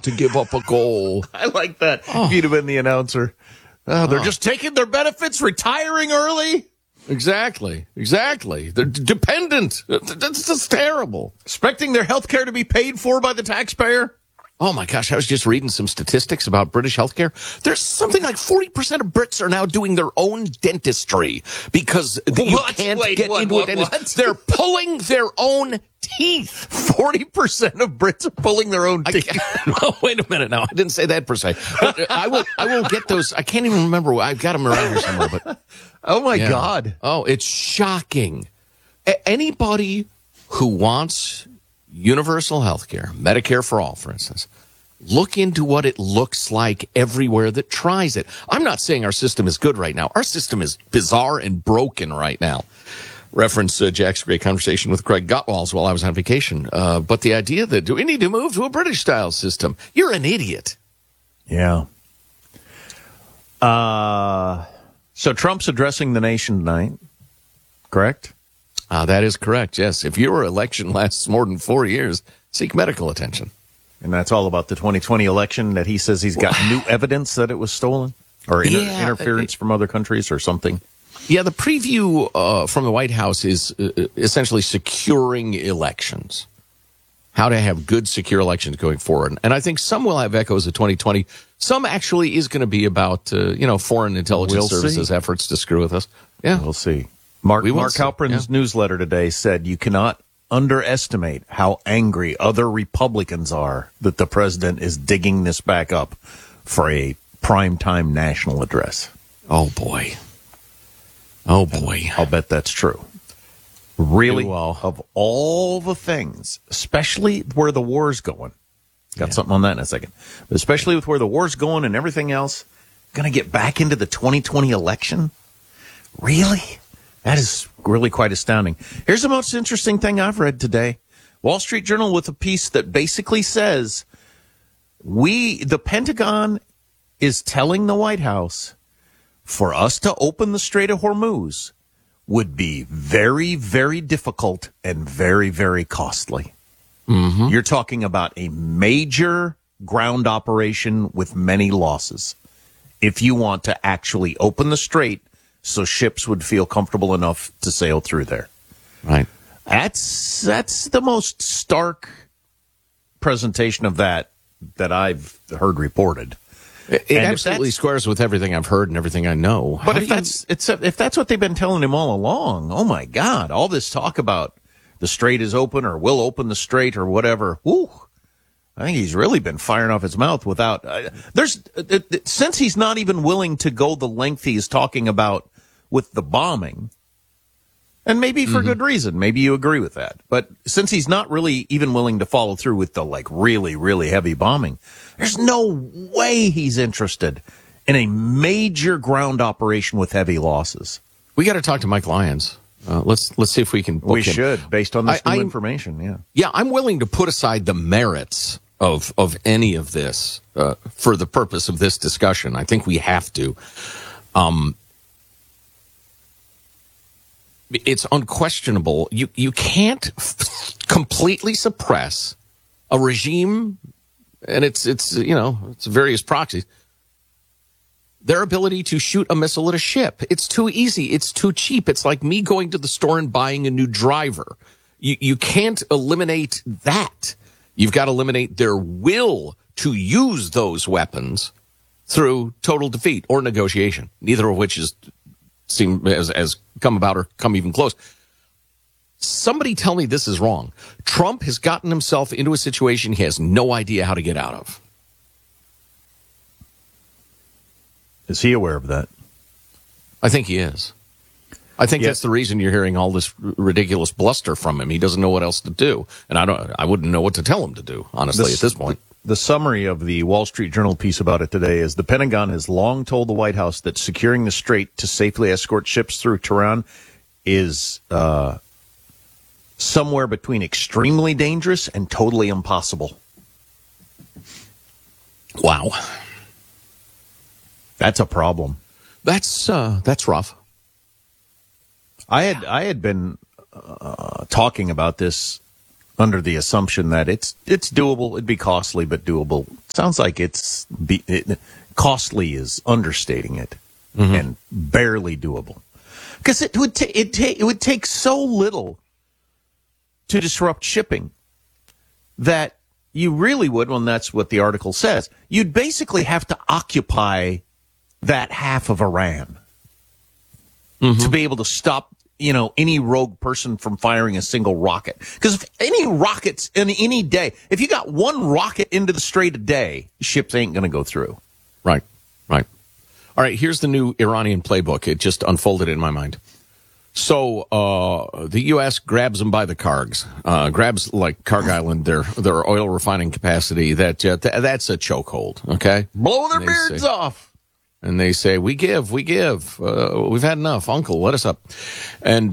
to give up a goal. I like that. If you'd have been the announcer. They're just taking their benefits, retiring early. Exactly. They're dependent. That's just terrible. Expecting their health care to be paid for by the taxpayer. Oh, my gosh. I was just reading some statistics about British healthcare. There's something like 40% of Brits are now doing their own dentistry because you can't get into a dentist. They're pulling their own teeth. 40% of Brits are pulling their own teeth. Oh, wait a minute now. I didn't say that per se. But I will get those. I can't even remember. I've got them around here somewhere. But oh, my God. Oh, it's shocking. Anybody who wants universal health care, Medicare for all, for instance, look into what it looks like everywhere that tries it. I'm not saying our system is good right now. Our system is bizarre and broken right now. Reference Jack's great conversation with Craig Gottwals while I was on vacation. But the idea that do we need to move to a British-style system? You're an idiot. Yeah. So Trump's addressing the nation tonight, correct? That is correct, yes. If your election lasts more than 4 years, seek medical attention. And that's all about the 2020 election that he says he's got new evidence that it was stolen? Or interference from other countries or something? Yeah, the preview from the White House is essentially securing elections. How to have good, secure elections going forward. And I think some will have echoes of 2020. Some actually is going to be about, foreign intelligence services efforts to screw with us. Yeah. We'll see. Mark Halperin's newsletter today said you cannot underestimate how angry other Republicans are that the president is digging this back up for a primetime national address. Oh, boy. Oh, boy. I'll bet that's true. Really, of all the things, especially where the war's going. Got something on that in a second. But especially with where the war's going and everything else, going to get back into the 2020 election? Really? That is really quite astounding. Here's the most interesting thing I've read today. Wall Street Journal with a piece that basically says the Pentagon is telling the White House for us to open the Strait of Hormuz would be very, very difficult and very, very costly. Mm-hmm. You're talking about a major ground operation with many losses. If you want to actually open the strait so ships would feel comfortable enough to sail through there. Right. That's the most stark presentation of that I've heard reported. It absolutely squares with everything I've heard and everything I know. But if that's what they've been telling him all along, oh my God, all this talk about the strait is open or will open the strait or whatever. Whew, I think he's really been firing off his mouth without. Since he's not even willing to go the length he's talking about with the bombing, and maybe for good reason. Maybe you agree with that. But since he's not really even willing to follow through with the really, really heavy bombing, there's no way he's interested in a major ground operation with heavy losses. We got to talk to Mike Lyons. Let's see if we can book him. We should, based on this new information, yeah. Yeah, I'm willing to put aside the merits of any of this for the purpose of this discussion. I think we have to. It's unquestionable. You can't completely suppress a regime, and it's various proxies, their ability to shoot a missile at a ship. It's too easy. It's too cheap. It's like me going to the store and buying a new driver. You can't eliminate that. You've got to eliminate their will to use those weapons through total defeat or negotiation, neither of which has come about or come even close. Somebody tell me this is wrong. Trump has gotten himself into a situation he has no idea how to get out of. Is he aware of that? I think he is. I think that's the reason you're hearing all this ridiculous bluster from him. He doesn't know what else to do. And I wouldn't know what to tell him to do, honestly, at this point. The summary of the Wall Street Journal piece about it today is the Pentagon has long told the White House that securing the strait to safely escort ships through Tehran is somewhere between extremely dangerous and totally impossible. Wow. That's a problem. That's rough. I had been talking about this under the assumption that it's doable. It'd be costly, but doable. Sounds like costly is understating it, and barely doable. Because it would take so little to disrupt shipping that you really would, well, that's what the article says, you'd basically have to occupy that half of Iran to be able to stop, any rogue person from firing a single rocket. Because if any rockets in any day, if you got one rocket into the Strait a day, ships ain't going to go through. Right. All right, here's the new Iranian playbook. It just unfolded in my mind. So the U.S. grabs them by the Kargs, grabs like Karg Island, their oil refining capacity. That's a chokehold. Okay, blow their beards off, and they say, "We give. We've had enough, Uncle. Let us up." And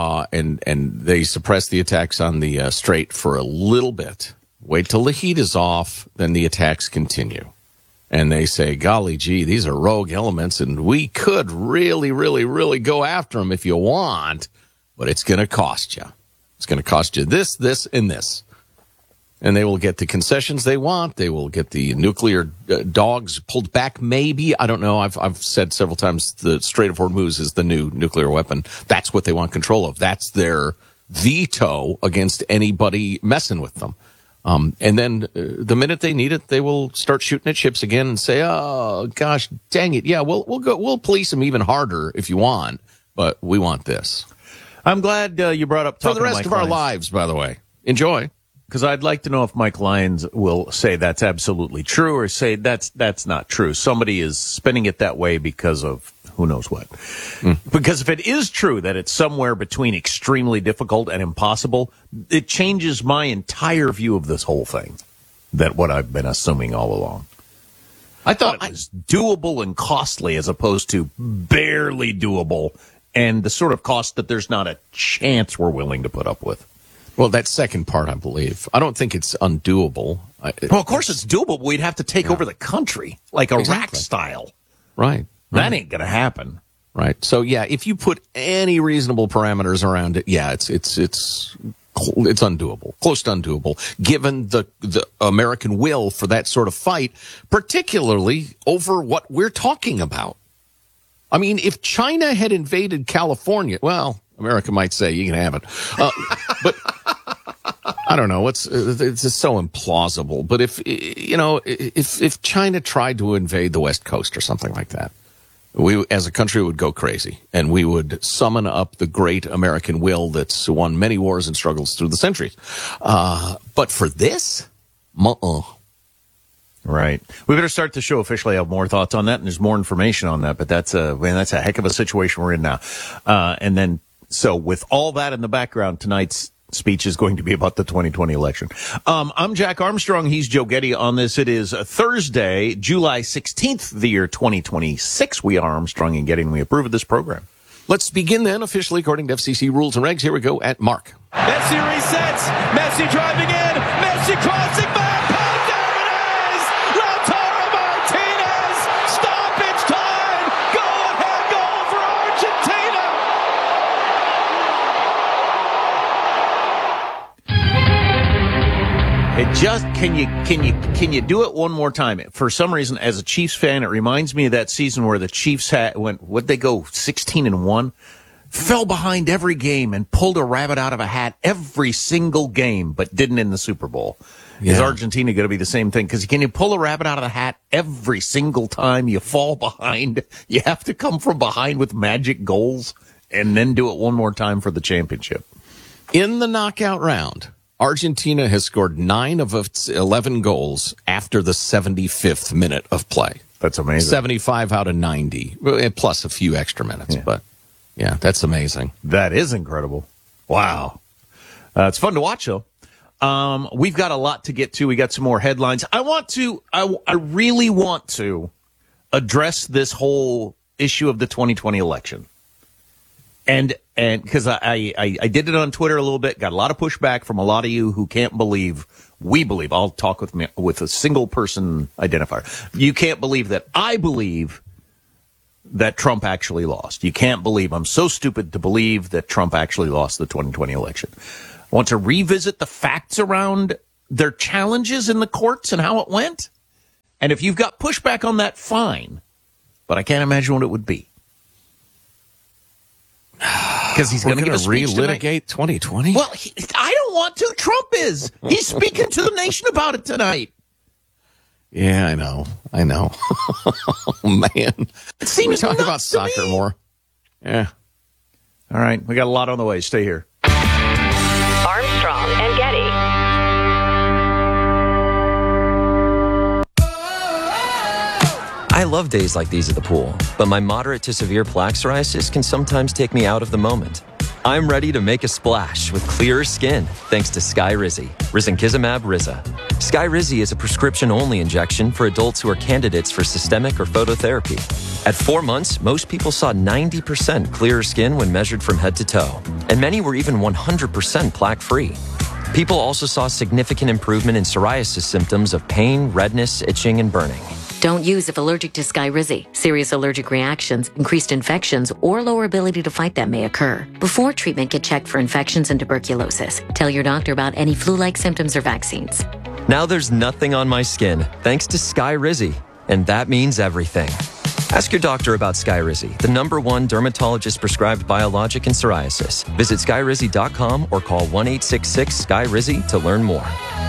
they suppress the attacks on the Strait for a little bit. Wait till the heat is off, then the attacks continue. And they say, golly gee, these are rogue elements, and we could really, really, really go after them if you want, but it's going to cost you. It's going to cost you this, and this. And they will get the concessions they want. They will get the nuclear dogs pulled back, maybe. I don't know. I've said several times the Strait of Hormuz is the new nuclear weapon. That's what they want control of. That's their veto against anybody messing with them. And then the minute they need it, they will start shooting at ships again and say, "Oh gosh, dang it! Yeah, we'll police them even harder if you want, but we want this." I'm glad you brought up for the rest of our lives. By the way, enjoy, because I'd like to know if Mike Lyons will say that's absolutely true or say that's not true. Somebody is spinning it that way because of who knows what. Because if it is true that it's somewhere between extremely difficult and impossible, it changes my entire view of this whole thing, that what I've been assuming all along. I thought it was doable and costly as opposed to barely doable and the sort of cost that there's not a chance we're willing to put up with. Well, that second part, I believe. I don't think it's undoable. Well, of course it's doable, but we'd have to take over the country, like Iraq style. Right. That ain't going to happen. Right. So, yeah, if you put any reasonable parameters around it, yeah, it's undoable, close to undoable, given the American will for that sort of fight, particularly over what we're talking about. I mean, if China had invaded California, well, America might say you can have it. But I don't know. It's just so implausible. But if China tried to invade the West Coast or something like that, we, as a country, would go crazy, and we would summon up the great American will that's won many wars and struggles through the centuries. But for this, Right. We better start the show officially. I have more thoughts on that, and there's more information on that. But that's a heck of a situation we're in now. And then, so with all that in the background, tonight's speech is going to be about the 2020 election. I'm Jack Armstrong. He's Joe Getty on this. It is Thursday, July 16th, the year 2026. We are Armstrong and Getty, and we approve of this program. Let's begin then, officially according to FCC rules and regs. Here we go at Mark. Messi resets. Messi driving in. Messi crossing back. There it is. Lautaro Martinez. Stoppage time. Go ahead goal for Argentina. It just can you do it one more time? For some reason, as a Chiefs fan, it reminds me of that season where the Chiefs would they go 16-1, fell behind every game and pulled a rabbit out of a hat every single game, but didn't in the Super Bowl. Yeah. Is Argentina going to be the same thing? Because can you pull a rabbit out of the hat every single time you fall behind? You have to come from behind with magic goals and then do it one more time for the championship. In the knockout round, Argentina has scored 9 of its 11 goals after the 75th minute of play. That's amazing. 75 out of 90, plus a few extra minutes. Yeah. But, yeah, that's amazing. That is incredible. Wow. It's fun to watch, though. We've got a lot to get to. We got some more headlines. I really want to address this whole issue of the 2020 election. And because I did it on Twitter a little bit, got a lot of pushback from a lot of you who can't believe, I'll talk with a single person identifier. You can't believe that I believe that Trump actually lost. You can't believe, I'm so stupid to believe that Trump actually lost the 2020 election. I want to revisit the facts around their challenges in the courts and how it went. And if you've got pushback on that, fine. But I can't imagine what it would be. Because he's going to relitigate 2020. Well, I don't want to. Trump is. He's speaking to the nation about it tonight. Yeah, I know. Oh, man. It seems talk about soccer more. Yeah. All right. We got a lot on the way. Stay here. Armstrong and Getty. I love days like these at the pool, but my moderate to severe plaque psoriasis can sometimes take me out of the moment. I'm ready to make a splash with clearer skin thanks to Skyrizi, risankizumab Riza. Skyrizi is a prescription-only injection for adults who are candidates for systemic or phototherapy. At 4 months, most people saw 90% clearer skin when measured from head to toe, and many were even 100% plaque-free. People also saw significant improvement in psoriasis symptoms of pain, redness, itching, and burning. Don't use if allergic to Skyrizi. Serious allergic reactions, increased infections, or lower ability to fight them may occur. Before treatment, get checked for infections and tuberculosis. Tell your doctor about any flu-like symptoms or vaccines. Now there's nothing on my skin thanks to Skyrizi, and that means everything. Ask your doctor about Skyrizi, the #1 dermatologist-prescribed biologic in psoriasis. Visit Skyrizi.com or call 1-866-SKYRIZI to learn more.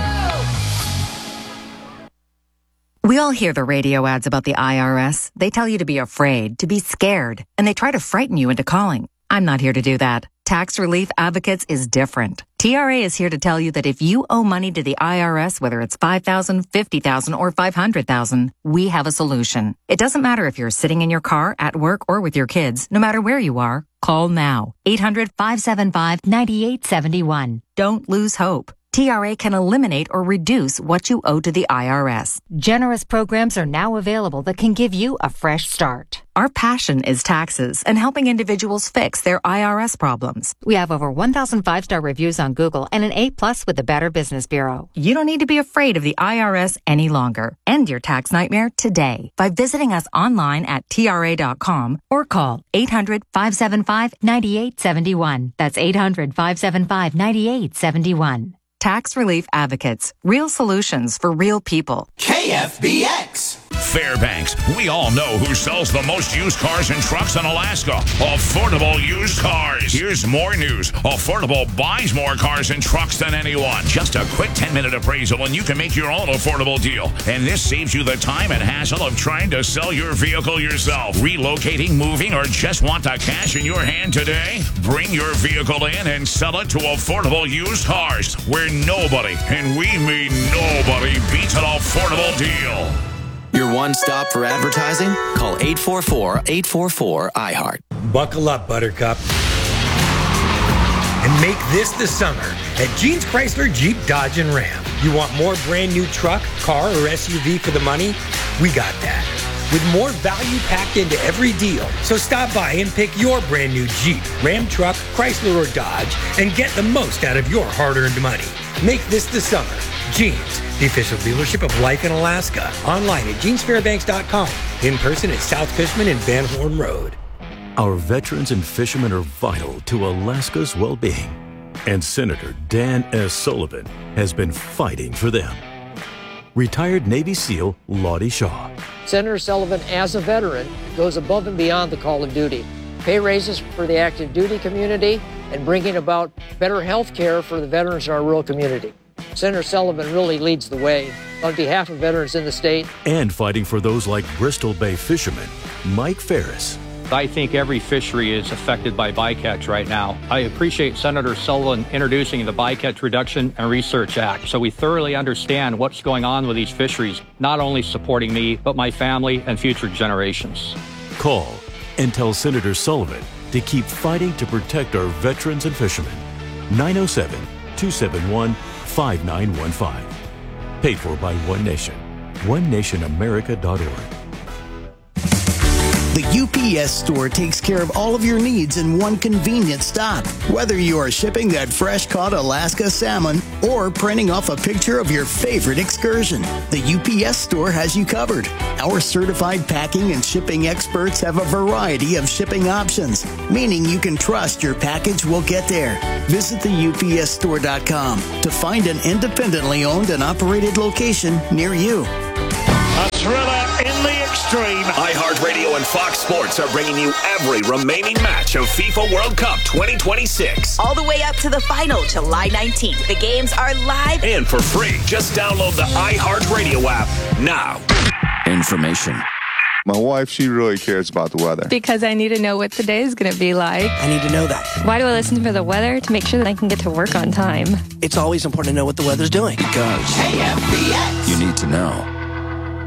We all hear the radio ads about the IRS. They tell you to be afraid, to be scared, and they try to frighten you into calling. I'm not here to do that. Tax Relief Advocates is different. TRA is here to tell you that if you owe money to the IRS, whether it's $5,000, $50,000, or $500,000, we have a solution. It doesn't matter if you're sitting in your car, at work, or with your kids. No matter where you are, call now. 800-575-9871. Don't lose hope. TRA can eliminate or reduce what you owe to the IRS. Generous programs are now available that can give you a fresh start. Our passion is taxes and helping individuals fix their IRS problems. We have over 1,000 5-star reviews on Google and an A+ with the Better Business Bureau. You don't need to be afraid of the IRS any longer. End your tax nightmare today by visiting us online at TRA.com or call 800-575-9871. That's 800-575-9871. Tax Relief Advocates. Real solutions for real people. KFBX. Fairbanks. We all know who sells the most used cars and trucks in Alaska. Affordable Used Cars. Here's more news. Affordable buys more cars and trucks than anyone. Just a quick 10-minute appraisal and you can make your own affordable deal. And this saves you the time and hassle of trying to sell your vehicle yourself. Relocating, moving, or just want the cash in your hand today? Bring your vehicle in and sell it to Affordable Used Cars, where nobody, and we mean nobody, beats an affordable deal. Your one stop for advertising? Call 844-844-iHeart. Buckle up, Buttercup. And make this the summer at Jeans Chrysler Jeep Dodge and Ram. You want more brand new truck, car, or SUV for the money? We got that. With more value packed into every deal. So stop by and pick your brand new Jeep, Ram truck, Chrysler, or Dodge and get the most out of your hard-earned money. Make this the summer. Jeans, the official dealership of life in Alaska. Online at jeansfairbanks.com. In person at South Fishman and Van Horn Road. Our veterans and fishermen are vital to Alaska's well-being. And Senator Dan S. Sullivan has been fighting for them. Retired Navy SEAL Lottie Shaw. Senator Sullivan, as a veteran, goes above and beyond the call of duty. Pay raises for the active duty community and bringing about better health care for the veterans in our rural community. Senator Sullivan really leads the way on behalf of veterans in the state. And fighting for those like Bristol Bay fisherman Mike Ferris. I think every fishery is affected by bycatch right now. I appreciate Senator Sullivan introducing the Bycatch Reduction and Research Act so we thoroughly understand what's going on with these fisheries, not only supporting me, but my family and future generations. Call and tell Senator Sullivan to keep fighting to protect our veterans and fishermen. 907-271-5915. Paid for by One Nation. OneNationAmerica.org. The UPS Store takes care of all of your needs in one convenient stop. Whether you are shipping that fresh-caught Alaska salmon or printing off a picture of your favorite excursion, the UPS Store has you covered. Our certified packing and shipping experts have a variety of shipping options, meaning you can trust your package will get there. Visit the UPSstore.com to find an independently owned and operated location near you. A stream. iHeartRadio and Fox Sports are bringing you every remaining match of FIFA World Cup 2026. All the way up to the final, July 19th. The games are live and for free. Just download the iHeartRadio app now. Information. My wife, she really cares about the weather. Because I need to know what the day is going to be like. I need to know that. Why do I listen for the weather? To make sure that I can get to work on time. It's always important to know what the weather's doing. Because KFBX. you need to know.